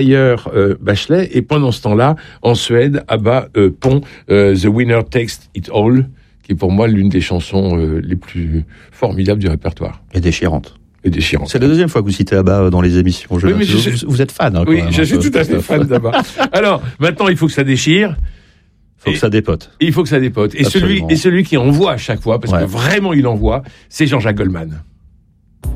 D'ailleurs, Bachelet, et pendant ce temps-là, en Suède, ABBA pond The Winner Takes It All, qui est pour moi l'une des chansons les plus formidables du répertoire. Et déchirante. C'est la deuxième fois que vous citez ABBA dans les émissions. Vous êtes fan. Oui, je suis tout à fait fan d'ABBA. Alors, maintenant, il faut que ça déchire. Il faut que ça dépote. Il faut que ça dépote. Et celui qui envoie à chaque fois, parce que vraiment il envoie, c'est Jean-Jacques Goldman.